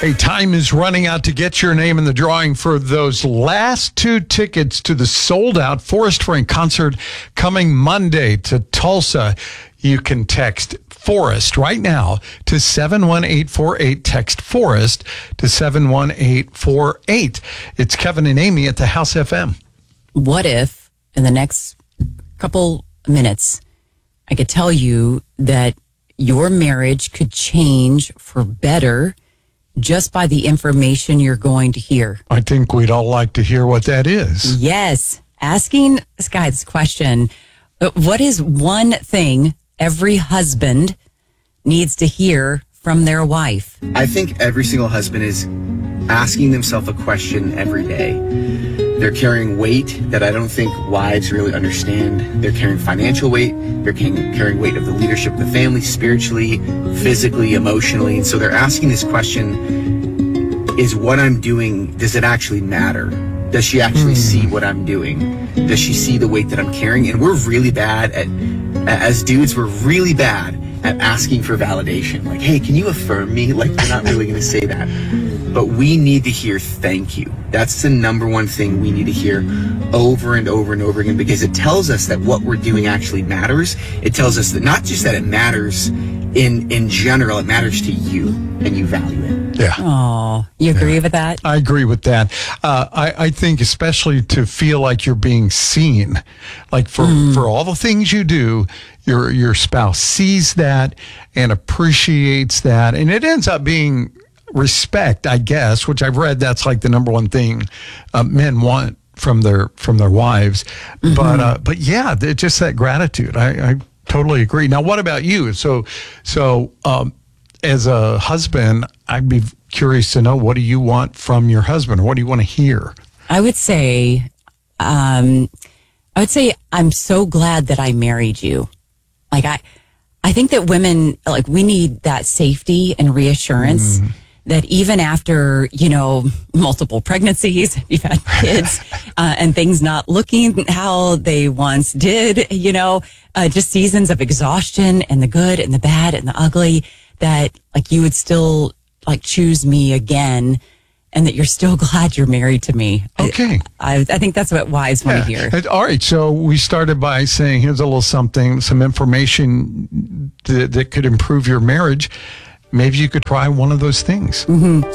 Hey, time is running out to get your name in the drawing for those last 2 tickets to the sold-out Forrest Frank concert coming Monday to Tulsa. You can text Forrest right now to 71848. Text Forrest to 71848. It's Kevin and Amy at the House FM. What if in the next couple minutes I could tell you that your marriage could change for better just by the information you're going to hear? I think we'd all like to hear what that is. Yes. Asking this guy this question, what is one thing every husband needs to hear from their wife? I think every single husband is asking themselves a question every day. They're carrying weight that I don't think wives really understand. They're carrying financial weight. They're carrying weight of the leadership of the family, spiritually, physically, emotionally. And so they're asking this question, is what I'm doing, does it actually matter? Does she actually see what I'm doing? Does she see the weight that I'm carrying? And we're really bad at, as dudes, we're really bad at asking for validation. Like, hey, can you affirm me? Like, we're not really going to say that. But we need to hear thank you. That's the number one thing we need to hear over and over and over again, because it tells us that what we're doing actually matters. It tells us that not just that it matters in general, it matters to you and you value it. Yeah. Oh, you agree with that? I agree with that. I think especially to feel like you're being seen, like for all the things you do, your spouse sees that and appreciates that. And it ends up being respect, I guess, which I've read that's like the number one thing men want from their wives. But yeah, just that gratitude. I totally agree. Now, what about you? So as a husband, I'd be curious to know, what do you want from your husband, or what do you want to hear? I would say I'm so glad that I married you. Like I think that women, like, we need that safety and reassurance that even after, multiple pregnancies, you've had kids, and things not looking how they once did, just seasons of exhaustion and the good and the bad and the ugly, that like you would still like choose me again, and that you're still glad you're married to me. Okay. I think that's what wives want to hear. All right. So we started by saying, here's a little something, some information that could improve your marriage. Maybe you could try one of those things.